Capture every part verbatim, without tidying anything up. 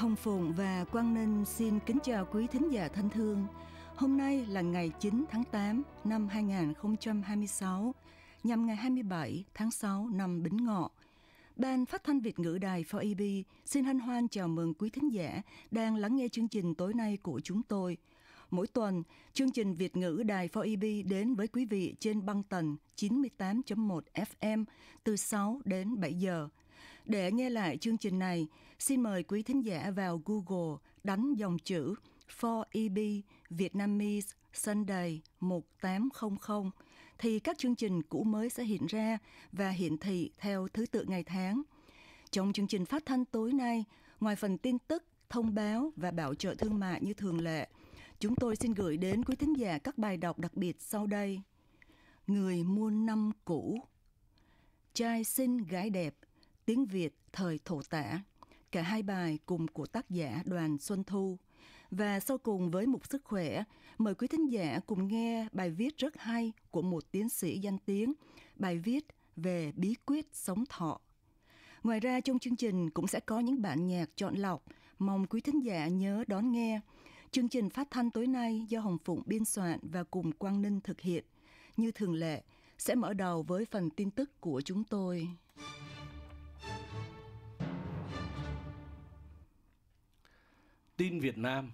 Hồng Phụng và Quang Ninh xin kính chào quý thính giả thân thương. Hôm nay là ngày chín tháng tám năm hai nghìn không trăm hai mươi sáu, nhằm ngày hai mươi bảy tháng sáu năm Bính Ngọ. Ban Phát thanh Việt ngữ Đài four E B xin hân hoan chào mừng quý thính giả đang lắng nghe chương trình tối nay của chúng tôi. Mỗi tuần, chương trình Việt ngữ Đài four E B đến với quý vị trên băng tần chín mươi tám chấm một F M từ sáu đến bảy giờ. Để nghe lại chương trình này, xin mời quý thính giả vào Google đánh dòng chữ four E B Vietnamese Sunday một tám không không thì các chương trình cũ mới sẽ hiện ra và hiển thị theo thứ tự ngày tháng. Trong chương trình phát thanh tối nay, ngoài phần tin tức, thông báo và bảo trợ thương mại như thường lệ, chúng tôi xin gửi đến quý thính giả các bài đọc đặc biệt sau đây. Người muôn năm cũ, trai xinh gái đẹp, tiếng Việt thời thổ tả, cả hai bài cùng của tác giả Đoàn Xuân Thu. Và sau cùng với mục sức khỏe, mời quý thính giả cùng nghe bài viết rất hay của một tiến sĩ danh tiếng, bài viết về bí quyết sống thọ. Ngoài ra trong chương trình cũng sẽ có những bản nhạc chọn lọc, mong quý thính giả nhớ đón nghe. Chương trình phát thanh tối nay do Hồng Phụng biên soạn và cùng Quang Ninh thực hiện. Như thường lệ, sẽ mở đầu với phần tin tức của chúng tôi. Tin Việt Nam.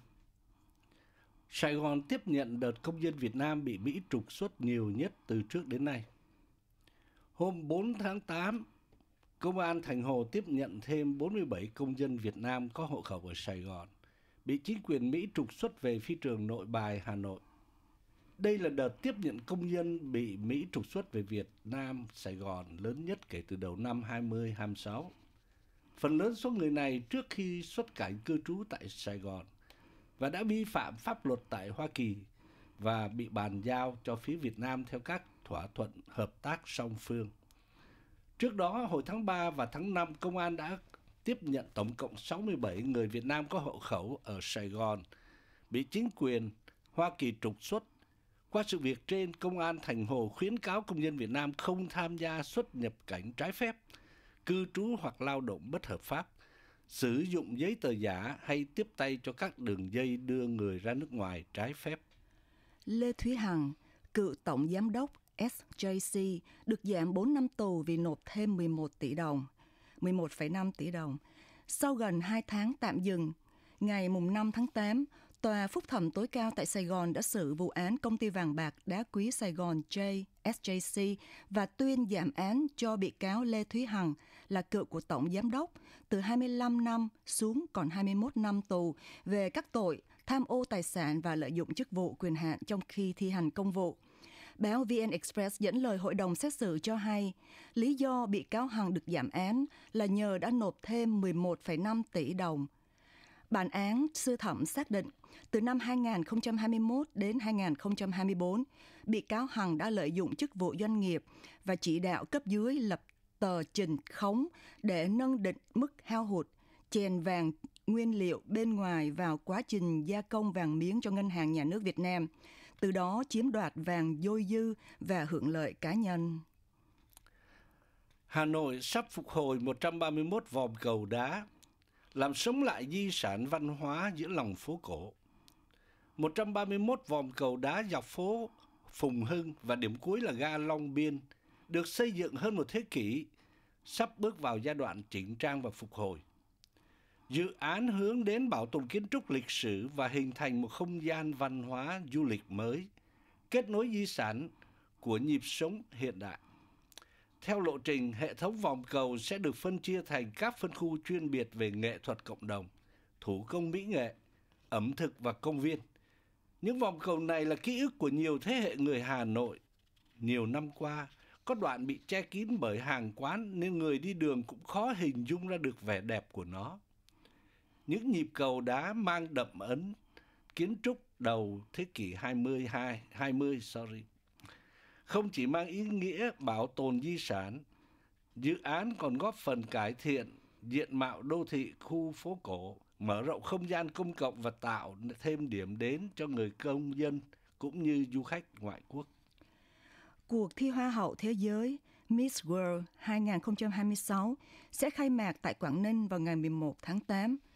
Sài Gòn tiếp nhận đợt công dân Việt Nam bị Mỹ trục xuất nhiều nhất từ trước đến nay. Hôm bốn tháng tám, Công an Thành Hồ tiếp nhận thêm bốn mươi bảy công dân Việt Nam có hộ khẩu ở Sài Gòn, bị chính quyền Mỹ trục xuất về phi trường Nội Bài, Hà Nội. Đây là đợt tiếp nhận công dân bị Mỹ trục xuất về Việt Nam, Sài Gòn lớn nhất kể từ đầu năm hai nghìn không trăm hai mươi sáu. Phần lớn số người này trước khi xuất cảnh cư trú tại Sài Gòn và đã vi phạm pháp luật tại Hoa Kỳ và bị bàn giao cho phía Việt Nam theo các thỏa thuận hợp tác song phương. Trước đó, hồi tháng ba và tháng năm, Công an đã tiếp nhận tổng cộng sáu mươi bảy người Việt Nam có hộ khẩu ở Sài Gòn, bị chính quyền Hoa Kỳ trục xuất. Qua sự việc trên, Công an Thành Hồ khuyến cáo công dân Việt Nam không tham gia xuất nhập cảnh trái phép, cư trú hoặc lao động bất hợp pháp, sử dụng giấy tờ giả hay tiếp tay cho các đường dây đưa người ra nước ngoài trái phép. Lê Thúy Hằng, cựu tổng giám đốc S J C, được giảm bốn năm tù vì nộp thêm mười một tỷ đồng, mười một phẩy năm tỷ đồng. Sau gần hai tháng tạm dừng, ngày năm tháng tám, Tòa Phúc thẩm tối cao tại Sài Gòn đã xử vụ án công ty vàng bạc đá quý Sài Gòn J S J C và tuyên giảm án cho bị cáo Lê Thúy Hằng là cựu của tổng giám đốc từ hai mươi lăm năm xuống còn hai mươi mốt năm tù về các tội tham ô tài sản và lợi dụng chức vụ quyền hạn trong khi thi hành công vụ. Báo V N Express dẫn lời hội đồng xét xử cho hay, lý do bị cáo Hằng được giảm án là nhờ đã nộp thêm mười một phẩy năm tỷ đồng. Bản án sơ thẩm xác định, từ năm hai nghìn không trăm hai mươi mốt đến hai nghìn không trăm hai mươi bốn, bị cáo Hằng đã lợi dụng chức vụ doanh nghiệp và chỉ đạo cấp dưới lập tờ trình khống để nâng định mức hao hụt, chèn vàng nguyên liệu bên ngoài vào quá trình gia công vàng miếng cho Ngân hàng Nhà nước Việt Nam, từ đó chiếm đoạt vàng dôi dư và hưởng lợi cá nhân. Hà Nội sắp phục hồi một trăm ba mươi mốt vòm cầu đá, làm sống lại di sản văn hóa giữa lòng phố cổ. một trăm ba mươi mốt vòm cầu đá dọc phố Phùng Hưng và điểm cuối là ga Long Biên được xây dựng hơn một thế kỷ, sắp bước vào giai đoạn chỉnh trang và phục hồi. Dự án hướng đến bảo tồn kiến trúc lịch sử và hình thành một không gian văn hóa du lịch mới, kết nối di sản của nhịp sống hiện đại. Theo lộ trình, hệ thống vòm cầu sẽ được phân chia thành các phân khu chuyên biệt về nghệ thuật cộng đồng, thủ công mỹ nghệ, ẩm thực và công viên. Những vòm cầu này là ký ức của nhiều thế hệ người Hà Nội. Nhiều năm qua, có đoạn bị che kín bởi hàng quán nên người đi đường cũng khó hình dung ra được vẻ đẹp của nó. Những nhịp cầu đá mang đậm ấn kiến trúc đầu thế kỷ hai mươi, hai mươi, sorry. Không chỉ mang ý nghĩa bảo tồn di sản, dự án còn góp phần cải thiện diện mạo đô thị khu phố cổ, mở rộng không gian công cộng và tạo thêm điểm đến cho người công dân cũng như du khách ngoại quốc. Cuộc thi Hoa hậu Thế giới Miss World hai không hai sáu sẽ khai mạc tại Quảng Ninh vào ngày mười một tháng tám.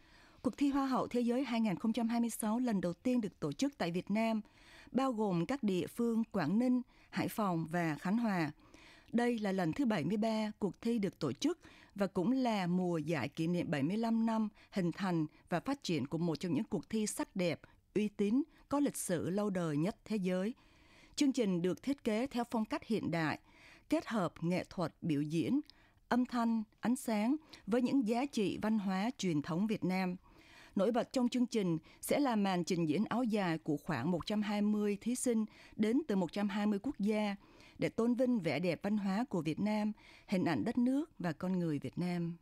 Cuộc thi Hoa hậu Thế giới hai không hai sáu lần đầu tiên được tổ chức tại Việt Nam, bao gồm các địa phương Quảng Ninh, Hải Phòng và Khánh Hòa. Đây là lần thứ bảy mươi ba cuộc thi được tổ chức và cũng là mùa giải kỷ niệm bảy mươi lăm năm hình thành và phát triển của một trong những cuộc thi sắc đẹp, uy tín, có lịch sử lâu đời nhất thế giới. Chương trình được thiết kế theo phong cách hiện đại, kết hợp nghệ thuật biểu diễn, âm thanh, ánh sáng với những giá trị văn hóa truyền thống Việt Nam. Nổi bật trong chương trình sẽ là màn trình diễn áo dài của khoảng một trăm hai mươi thí sinh đến từ một trăm hai mươi quốc gia để tôn vinh vẻ đẹp văn hóa của Việt Nam, hình ảnh đất nước và con người Việt Nam.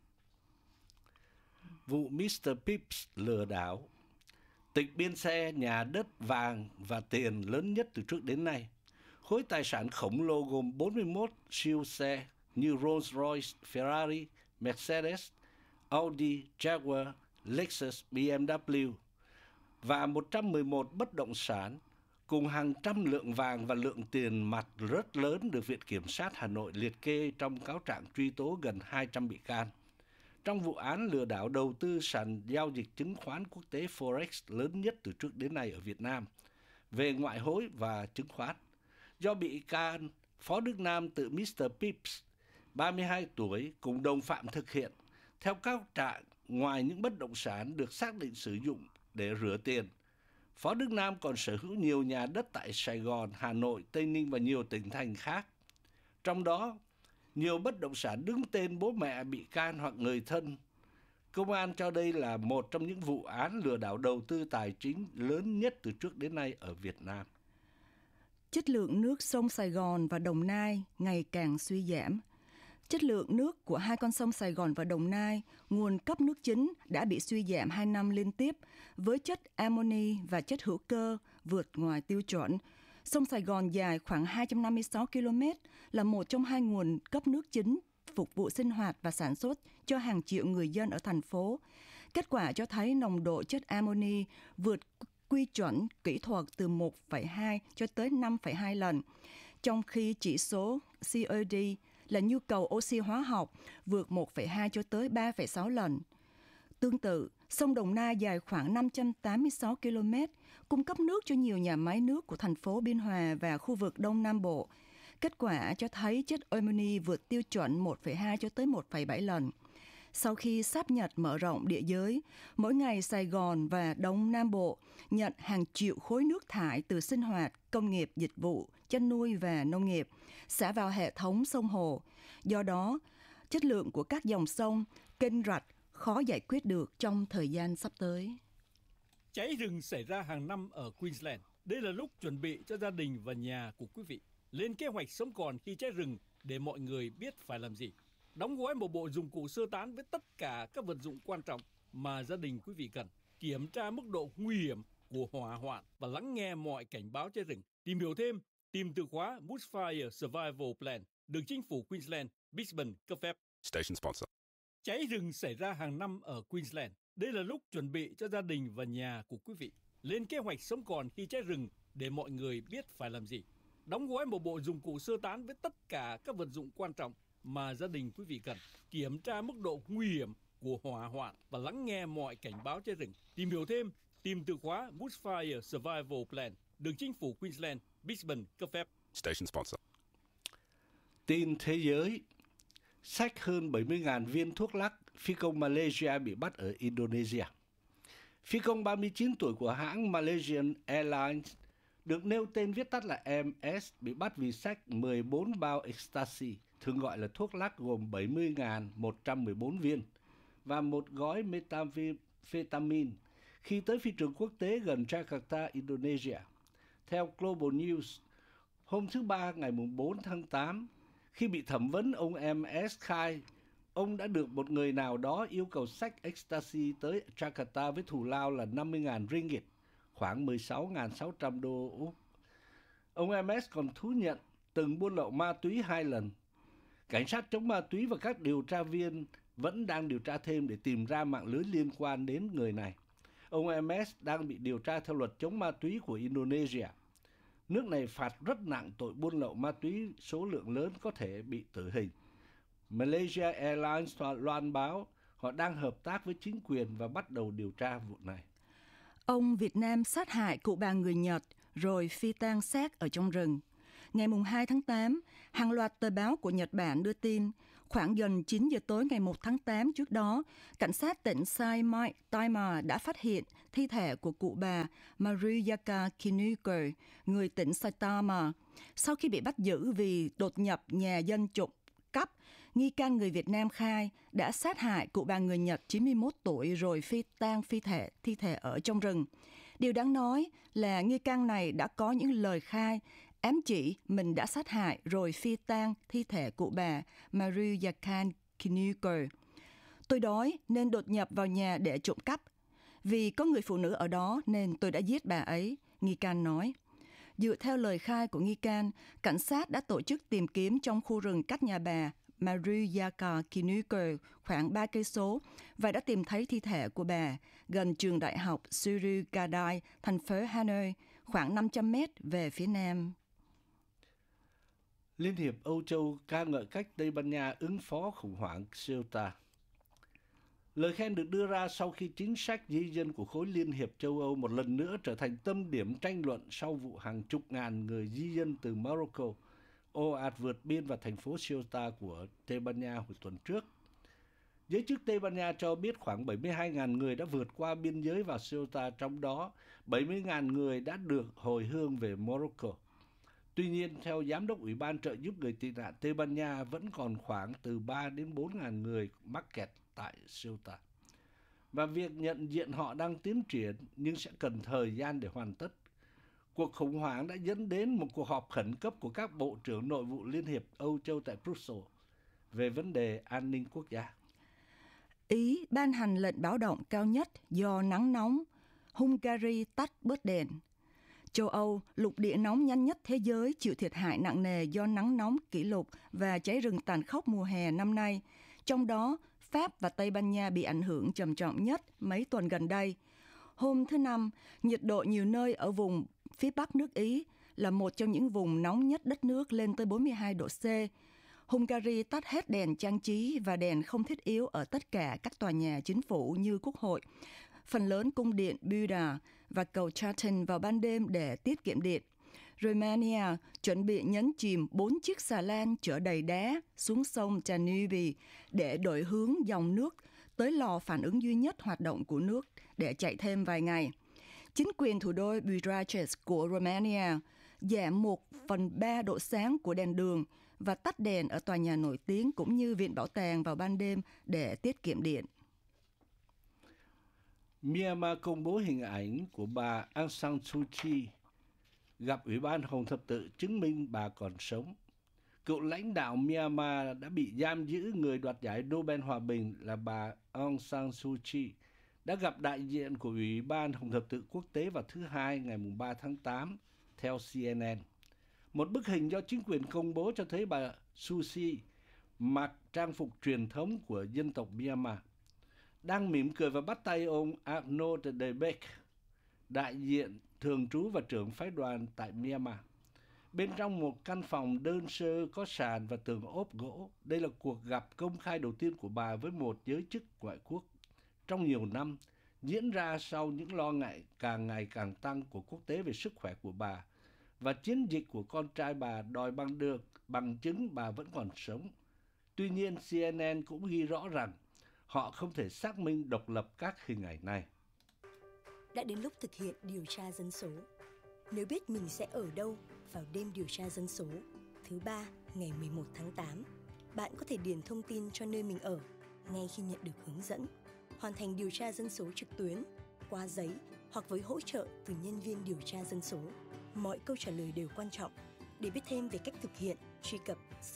Vụ mít tơ Pips lừa đảo, tịch biên xe, nhà đất, vàng và tiền lớn nhất từ trước đến nay. Khối tài sản khổng lồ gồm bốn mươi mốt siêu xe như Rolls-Royce, Ferrari, Mercedes, Audi, Jaguar, Lexus, bê em vê và một trăm mười một bất động sản cùng hàng trăm lượng vàng và lượng tiền mặt rất lớn được Viện Kiểm sát Hà Nội liệt kê trong cáo trạng truy tố gần hai trăm bị can. Trong vụ án lừa đảo đầu tư sàn giao dịch chứng khoán quốc tế Forex lớn nhất từ trước đến nay ở Việt Nam về ngoại hối và chứng khoán, do bị can Phó Đức Nam tự mít tơ Pips, ba mươi hai tuổi, cùng đồng phạm thực hiện. Theo cáo trạng, ngoài những bất động sản được xác định sử dụng để rửa tiền, Phó Đức Nam còn sở hữu nhiều nhà đất tại Sài Gòn, Hà Nội, Tây Ninh và nhiều tỉnh thành khác. Trong đó, nhiều bất động sản đứng tên bố mẹ bị can hoặc người thân. Công an cho đây là một trong những vụ án lừa đảo đầu tư tài chính lớn nhất từ trước đến nay ở Việt Nam. Chất lượng nước sông Sài Gòn và Đồng Nai ngày càng suy giảm. Chất lượng nước của hai con sông Sài Gòn và Đồng Nai, nguồn cấp nước chính, đã bị suy giảm hai năm liên tiếp với chất amoni và chất hữu cơ vượt ngoài tiêu chuẩn. Sông Sài Gòn dài khoảng hai trăm năm mươi sáu ki lô mét, là một trong hai nguồn cấp nước chính phục vụ sinh hoạt và sản xuất cho hàng triệu người dân ở thành phố. Kết quả cho thấy nồng độ chất amoni vượt quy chuẩn kỹ thuật từ một phẩy hai cho tới năm phẩy hai lần, trong khi chỉ số xê o đê là nhu cầu oxy hóa học vượt một phẩy hai cho tới ba phẩy sáu lần. Tương tự, sông Đồng Nai dài khoảng năm trăm tám mươi sáu ki lô mét, cung cấp nước cho nhiều nhà máy nước của thành phố Biên Hòa và khu vực Đông Nam Bộ. Kết quả cho thấy chất amoni vượt tiêu chuẩn một phẩy hai cho tới một phẩy bảy lần. Sau khi sáp nhập mở rộng địa giới, mỗi ngày Sài Gòn và Đông Nam Bộ nhận hàng triệu khối nước thải từ sinh hoạt, công nghiệp, dịch vụ, chăn nuôi và nông nghiệp xả vào hệ thống sông hồ. Do đó, chất lượng của các dòng sông, kênh rạch khó giải quyết được trong thời gian sắp tới. Cháy rừng xảy ra hàng năm ở Queensland. Đây là lúc chuẩn bị cho gia đình và nhà của quý vị lên kế hoạch sống còn khi cháy rừng để mọi người biết phải làm gì. Đóng gói một bộ dụng cụ sơ tán với tất cả các vật dụng quan trọng mà gia đình quý vị cần. Kiểm tra mức độ nguy hiểm của hỏa hoạn và lắng nghe mọi cảnh báo cháy rừng. Tìm hiểu thêm, tìm từ khóa Bushfire Survival Plan được chính phủ Queensland, Brisbane cấp phép. Station sponsor. Cháy rừng xảy ra hàng năm ở Queensland. Đây là lúc chuẩn bị cho gia đình và nhà của quý vị lên kế hoạch sống còn khi cháy rừng để mọi người biết phải làm gì. Đóng gói một bộ dụng cụ sơ tán với tất cả các vật dụng quan trọng mà gia đình quý vị cần. Kiểm tra mức độ nguy hiểm của hỏa hoạn và lắng nghe mọi cảnh báo cháy rừng. Tìm hiểu thêm, tìm từ khóa Bushfire Survival Plan được chính phủ Queensland, Brisbane cấp phép. Station sponsor. Tin thế giới. Xách hơn bảy mươi nghìn viên thuốc lắc, phi công Malaysia bị bắt ở Indonesia. Phi công ba mươi chín tuổi của hãng Malaysian Airlines, được nêu tên viết tắt là em ét, bị bắt vì xách mười bốn bao ecstasy, thường gọi là thuốc lắc, gồm bảy mươi nghìn một trăm mười bốn viên và một gói methamphetamine khi tới phi trường quốc tế gần Jakarta, Indonesia. Theo Global News, hôm thứ Ba ngày bốn tháng tám, khi bị thẩm vấn, ông em ét khai ông đã được một người nào đó yêu cầu xách ecstasy tới Jakarta với thù lao là năm mươi nghìn ringgit, khoảng mười sáu nghìn sáu trăm đô Úc. Ông em ét còn thú nhận từng buôn lậu ma túy hai lần. Cảnh sát chống ma túy và các điều tra viên vẫn đang điều tra thêm để tìm ra mạng lưới liên quan đến người này. Ông em ét đang bị điều tra theo luật chống ma túy của Indonesia. Nước này phạt rất nặng tội buôn lậu ma túy số lượng lớn, có thể bị tử hình. Malaysia Airlines loan báo Họ đang hợp tác với chính quyền và bắt đầu điều tra vụ này. Ông Việt Nam sát hại cụ bà người Nhật rồi phi tang xác ở trong rừng. Ngày hai tháng tám, hàng loạt tờ báo của Nhật Bản đưa tin, khoảng gần chín giờ tối ngày một tháng tám trước đó, cảnh sát tỉnh Saitama đã phát hiện thi thể của cụ bà Maruyaka Kinuke, người tỉnh Saitama. Sau khi bị bắt giữ vì đột nhập nhà dân trộm cắp, nghi can người Việt Nam khai đã sát hại cụ bà người Nhật chín mươi mốt tuổi rồi phi tang phi thể thi thể ở trong rừng. Điều đáng nói là nghi can này đã có những lời khai ám chỉ mình đã sát hại rồi phi tang thi thể cụ bà Maruyaka Kinuke. Tôi đói nên đột nhập vào nhà để trộm cắp. Vì có người phụ nữ ở đó nên tôi đã giết bà ấy, nghi can nói. Dựa theo lời khai của nghi can, cảnh sát đã tổ chức tìm kiếm trong khu rừng cách nhà bà Maruyaka Kinuke khoảng ba cây số và đã tìm thấy thi thể của bà gần trường đại học Surugadai, thành phố Hanoi, khoảng năm trăm mét về phía nam. Liên hiệp Âu Châu ca ngợi cách Tây Ban Nha ứng phó khủng hoảng Ceuta. Lời khen được đưa ra sau khi chính sách di dân của khối Liên hiệp châu Âu một lần nữa trở thành tâm điểm tranh luận sau vụ hàng chục ngàn người di dân từ Morocco ồ ạt vượt biên vào thành phố Ceuta của Tây Ban Nha hồi tuần trước. Giới chức Tây Ban Nha cho biết khoảng bảy mươi hai nghìn người đã vượt qua biên giới vào Ceuta, trong đó bảy mươi nghìn người đã được hồi hương về Morocco. Tuy nhiên, theo Giám đốc Ủy ban trợ giúp người tị nạn Tây Ban Nha, vẫn còn khoảng từ ba đến bốn nghìn người mắc kẹt tại Ceuta. Và việc nhận diện họ đang tiến triển nhưng sẽ cần thời gian để hoàn tất. Cuộc khủng hoảng đã dẫn đến một cuộc họp khẩn cấp của các bộ trưởng nội vụ Liên hiệp Âu Châu tại Brussels về vấn đề an ninh quốc gia. Ý ban hành lệnh báo động cao nhất do nắng nóng. Hungary tắt bớt đèn. Châu Âu, lục địa nóng nhanh nhất thế giới, chịu thiệt hại nặng nề do nắng nóng kỷ lục và cháy rừng tàn khốc mùa hè năm nay. Trong đó, Pháp và Tây Ban Nha bị ảnh hưởng trầm trọng nhất mấy tuần gần đây. Hôm thứ Năm, nhiệt độ nhiều nơi ở vùng phía bắc nước Ý là một trong những vùng nóng nhất đất nước, lên tới bốn mươi hai độ C. Hungary tắt hết đèn trang trí và đèn không thiết yếu ở tất cả các tòa nhà chính phủ như Quốc hội, phần lớn cung điện Buda và cầu Chatham vào ban đêm để tiết kiệm điện. Romania chuẩn bị nhấn chìm bốn chiếc xà lan chở đầy đá xuống sông Danube để đổi hướng dòng nước tới lò phản ứng duy nhất hoạt động của nước để chạy thêm vài ngày. Chính quyền thủ đô Bucharest của Romania giảm một phần ba độ sáng của đèn đường và tắt đèn ở tòa nhà nổi tiếng cũng như viện bảo tàng vào ban đêm để tiết kiệm điện. Myanmar công bố hình ảnh của bà Aung San Suu Kyi gặp Ủy ban Hồng Thập Tự chứng minh bà còn sống. Cựu lãnh đạo Myanmar đã bị giam giữ người đoạt giải Nobel Hòa Bình là bà Aung San Suu Kyi đã gặp đại diện của Ủy ban Hồng Thập Tự Quốc tế vào thứ Hai ngày ba tháng tám, theo C N N. Một bức hình do chính quyền công bố cho thấy bà Suu Kyi mặc trang phục truyền thống của dân tộc Myanmar, đang mỉm cười và bắt tay ông Arnaud de Beck, đại diện thường trú và trưởng phái đoàn tại Myanmar. Bên trong một căn phòng đơn sơ có sàn và tường ốp gỗ, đây là cuộc gặp công khai đầu tiên của bà với một giới chức ngoại quốc trong nhiều năm, diễn ra sau những lo ngại càng ngày càng tăng của quốc tế về sức khỏe của bà và chiến dịch của con trai bà đòi bằng được bằng chứng bà vẫn còn sống. Tuy nhiên, C N N cũng ghi rõ rằng họ không thể xác minh độc lập các hình ảnh này. Đã đến lúc thực hiện điều tra dân số. Nếu biết mình sẽ ở đâu vào đêm điều tra dân số thứ ba ngày mười một tháng tám, bạn có thể điền thông tin cho nơi mình ở ngay khi nhận được hướng dẫn. Hoàn thành điều tra dân số trực tuyến, qua giấy hoặc với hỗ trợ từ nhân viên điều tra dân số. Mọi câu trả lời đều quan trọng. Để biết thêm về cách thực hiện, truy cập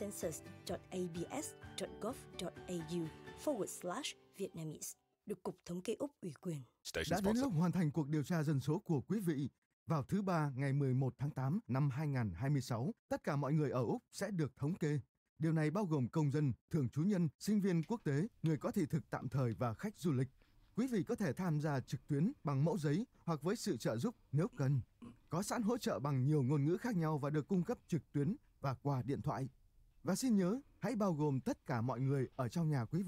census.abs.gov.au forward slash Vietnamese, được Cục Thống kê Úc ủy quyền. Đã đến lúc hoàn thành cuộc điều tra dân số của quý vị. Vào thứ Ba ngày mười một tháng tám năm hai nghìn không trăm hai mươi sáu, tất cả mọi người ở Úc sẽ được thống kê. Điều này bao gồm công dân, thường trú nhân, sinh viên quốc tế, người có thị thực tạm thời và khách du lịch. Quý vị có thể tham gia trực tuyến bằng mẫu giấy hoặc với sự trợ giúp nếu cần. Có sẵn hỗ trợ bằng nhiều ngôn ngữ khác nhau và được cung cấp trực tuyến và qua điện thoại. Và xin nhớ, hãy bao gồm tất cả mọi người ở trong nhà quý vị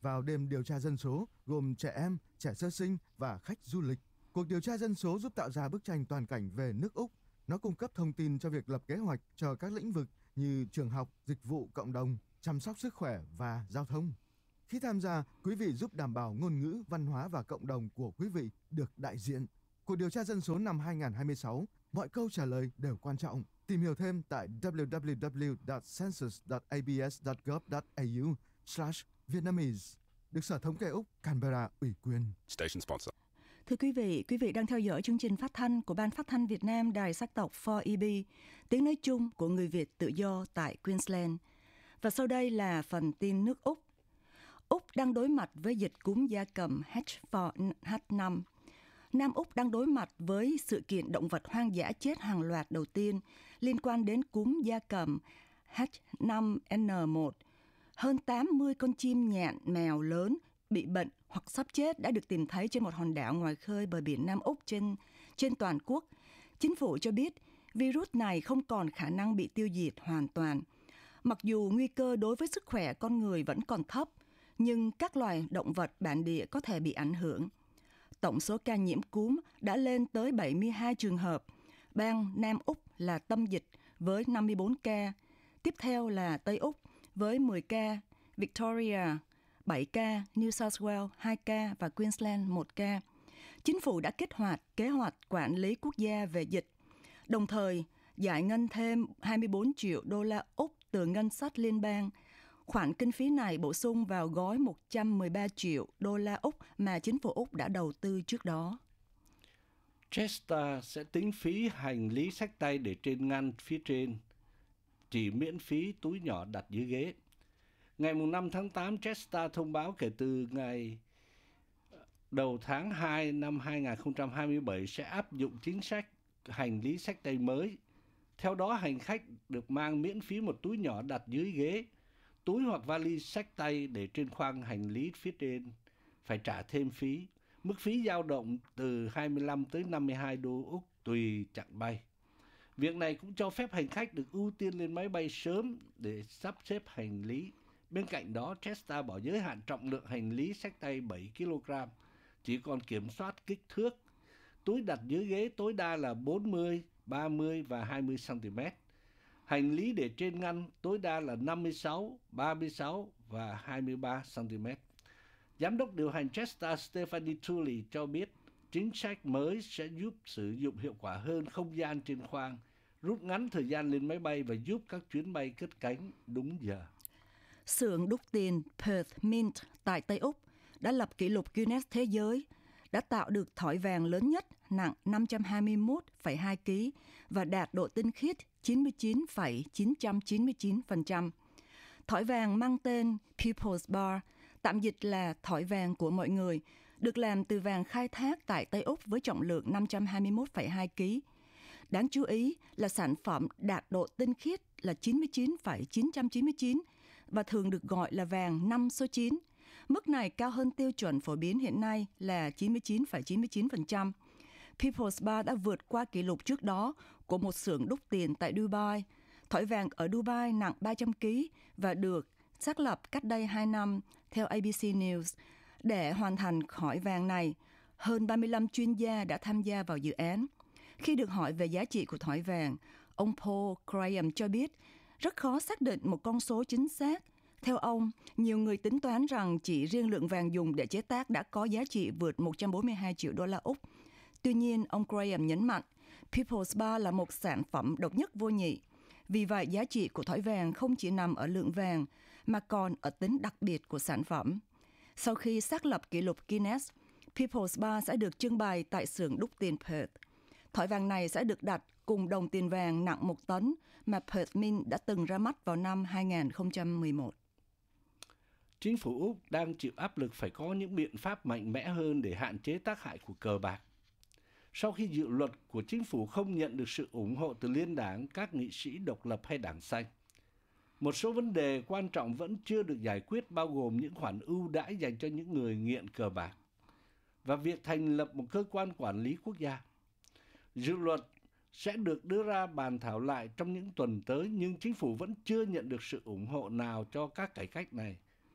vào đêm điều tra dân số gồm trẻ em, trẻ sơ sinh và khách du lịch. Cuộc điều tra dân số giúp tạo ra bức tranh toàn cảnh về nước Úc. Nó cung cấp thông tin cho việc lập kế hoạch cho các lĩnh vực như trường học, dịch vụ cộng đồng, chăm sóc sức khỏe và giao thông. Khi tham gia, quý vị giúp đảm bảo ngôn ngữ, văn hóa và cộng đồng của quý vị được đại diện. Cuộc điều tra dân số năm hai không hai sáu, mọi câu trả lời đều quan trọng. Tìm hiểu thêm tại w w w chấm census chấm a b s chấm gov chấm a u slash Vietnamese, được Sở Thống kê Úc Canberra ủy quyền. Station sponsor. Thưa quý vị, quý vị đang theo dõi chương trình phát thanh của Ban Phát thanh Việt Nam Đài Sắc tộc four E B, tiếng nói chung của người Việt tự do tại Queensland. Và sau đây là phần tin nước Úc. Úc đang đối mặt với dịch cúm gia cầm H four H five. Nam Úc đang đối mặt với sự kiện động vật hoang dã chết hàng loạt đầu tiên liên quan đến cúm gia cầm H five N one. Hơn tám mươi con chim nhạn mèo lớn bị bệnh hoặc sắp chết đã được tìm thấy trên một hòn đảo ngoài khơi bờ biển Nam Úc trên, trên toàn quốc. Chính phủ cho biết virus này không còn khả năng bị tiêu diệt hoàn toàn. Mặc dù nguy cơ đối với sức khỏe con người vẫn còn thấp, nhưng các loài động vật bản địa có thể bị ảnh hưởng. Tổng số ca nhiễm cúm đã lên tới bảy mươi hai trường hợp. Bang Nam Úc là tâm dịch với năm mươi bốn ca. Tiếp theo là Tây Úc với mười ca, Victoria bảy ca, New South Wales hai ca và Queensland một ca. Chính phủ đã kích hoạt kế hoạch quản lý quốc gia về dịch, đồng thời giải ngân thêm hai mươi bốn triệu đô la Úc từ ngân sách liên bang. Khoản kinh phí này bổ sung vào gói một trăm mười ba triệu đô la Úc mà chính phủ Úc đã đầu tư trước đó. Jetstar sẽ tính phí hành lý xách tay để trên ngăn phía trên, chỉ miễn phí túi nhỏ đặt dưới ghế. Ngày năm tháng tám, Jetstar thông báo kể từ ngày đầu tháng hai năm hai không hai bảy sẽ áp dụng chính sách hành lý xách tay mới. Theo đó, hành khách được mang miễn phí một túi nhỏ đặt dưới ghế, túi hoặc vali xách tay để trên khoang hành lý phía trên phải trả thêm phí. Mức phí dao động từ hai mươi lăm tới năm mươi hai đô Úc tùy chặng bay. Việc này cũng cho phép hành khách được ưu tiên lên máy bay sớm để sắp xếp hành lý. Bên cạnh đó, Jetstar bỏ giới hạn trọng lượng hành lý xách tay bảy ki lô gam, chỉ còn kiểm soát kích thước. Túi đặt dưới ghế tối đa là bốn mươi, ba mươi và hai mươi xăng ti mét. Hành lý để trên ngăn tối đa là năm mươi sáu, ba mươi sáu và hai mươi ba xăng ti mét. Giám đốc điều hành Jetstar Stephanie Tully cho biết chính sách mới sẽ giúp sử dụng hiệu quả hơn không gian trên khoang, rút ngắn thời gian lên máy bay và giúp các chuyến bay cất cánh đúng giờ. Xưởng đúc tiền Perth Mint tại Tây Úc đã lập kỷ lục Guinness Thế giới, đã tạo được thỏi vàng lớn nhất nặng năm trăm hai mươi mốt phẩy hai ki lô gam và đạt độ tinh khiết chín mươi chín phẩy chín chín chín phần trăm. Thỏi vàng mang tên People's Bar, tạm dịch là thỏi vàng của mọi người, được làm từ vàng khai thác tại Tây Úc với trọng lượng năm trăm hai mươi mốt phẩy hai ki lô gam. Đáng chú ý là sản phẩm đạt độ tinh khiết là chín mươi chín phẩy chín chín chín và thường được gọi là vàng năm số chín. Mức này cao hơn tiêu chuẩn phổ biến hiện nay là chín mươi chín phẩy chín chín phần trăm. People's Bar đã vượt qua kỷ lục trước đó của một xưởng đúc tiền tại Dubai. Thỏi vàng ở Dubai nặng ba trăm ki lô gam và được xác lập cách đây hai năm, theo A B C News. Để hoàn thành thỏi vàng này, hơn ba mươi lăm chuyên gia đã tham gia vào dự án. Khi được hỏi về giá trị của thỏi vàng, ông Paul Graham cho biết rất khó xác định một con số chính xác. Theo ông, nhiều người tính toán rằng chỉ riêng lượng vàng dùng để chế tác đã có giá trị vượt một trăm bốn mươi hai triệu đô la Úc. Tuy nhiên, ông Graham nhấn mạnh, People's Bar là một sản phẩm độc nhất vô nhị. Vì vậy, giá trị của thỏi vàng không chỉ nằm ở lượng vàng, mà còn ở tính đặc biệt của sản phẩm. Sau khi xác lập kỷ lục Guinness, People's Bar sẽ được trưng bày tại xưởng đúc tiền Perth. Thỏi vàng này sẽ được đặt cùng đồng tiền vàng nặng một tấn mà Perth Mint đã từng ra mắt vào năm hai không một một. Chính phủ Úc đang chịu áp lực phải có những biện pháp mạnh mẽ hơn để hạn chế tác hại của cờ bạc. Sau khi dự luật của chính phủ không nhận được sự ủng hộ từ liên đảng, các nghị sĩ độc lập hay đảng xanh, một số vấn đề quan trọng vẫn chưa được giải quyết, bao gồm những khoản ưu đãi dành cho những người nghiện cờ bạc và việc thành lập một cơ quan quản lý quốc gia. Dự luật sẽ được đưa ra bàn thảo lại trong những tuần tới, nhưng chính phủ vẫn chưa nhận được sự ủng hộ nào cho các cải cách này.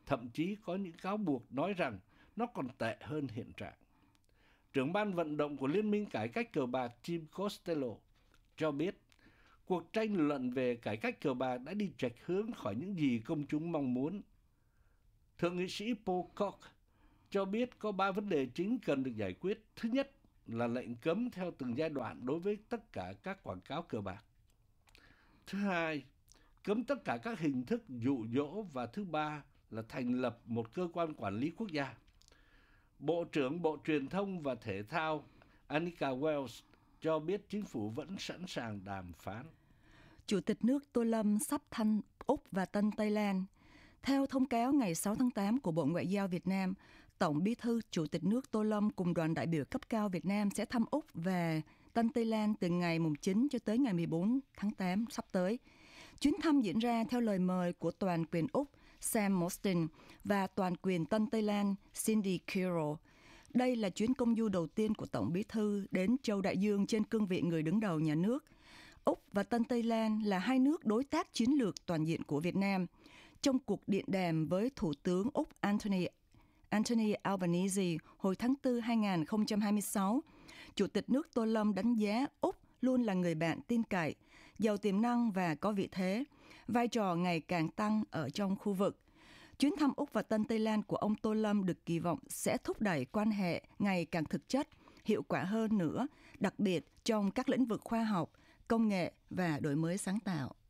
Thậm chí có những cáo buộc nói rằng nó còn tệ hơn hiện trạng. Trưởng ban vận động của Liên minh Cải cách cờ bạc Jim Costello cho biết cuộc tranh luận về cải cách cờ bạc đã đi chệch hướng khỏi những gì công chúng mong muốn. Thượng nghị sĩ Paul Koch cho biết có ba vấn đề chính cần được giải quyết. Thứ nhất là lệnh cấm theo từng giai đoạn đối với tất cả các quảng cáo cờ bạc. Thứ hai, cấm tất cả các hình thức dụ dỗ. Và thứ ba là thành lập một cơ quan quản lý quốc gia. Bộ trưởng Bộ Truyền thông và Thể thao Anika Wells cho biết chính phủ vẫn sẵn sàng đàm phán. Chủ tịch nước Tô Lâm sắp thăm Úc và Tân Tây Lan. Theo thông cáo ngày sáu tháng tám của Bộ Ngoại giao Việt Nam, Tổng Bí thư Chủ tịch nước Tô Lâm cùng đoàn đại biểu cấp cao Việt Nam sẽ thăm Úc và Tân Tây Lan từ ngày chín cho tới ngày mười bốn tháng tám sắp tới. Chuyến thăm diễn ra theo lời mời của toàn quyền Úc Sam Mostyn và toàn quyền Tân Tây Lan Cindy Kiro. Đây là chuyến công du đầu tiên của Tổng Bí thư đến châu Đại Dương trên cương vị người đứng đầu nhà nước. Úc và Tân Tây Lan là hai nước đối tác chiến lược toàn diện của Việt Nam. Trong cuộc điện đàm với Thủ tướng Úc Anthony, Anthony Albanese hồi tháng tư hai nghìn không trăm hai mươi sáu, Chủ tịch nước Tô Lâm đánh giá Úc luôn là người bạn tin cậy, giàu tiềm năng và có vị thế, vai trò ngày càng tăng ở trong khu vực. Chuyến thăm Úc và Tân Tây Lan của ông Tô Lâm được kỳ vọng sẽ thúc đẩy quan hệ ngày càng thực chất, hiệu quả hơn nữa, đặc biệt trong các lĩnh vực khoa học, công nghệ và đổi mới sáng tạo.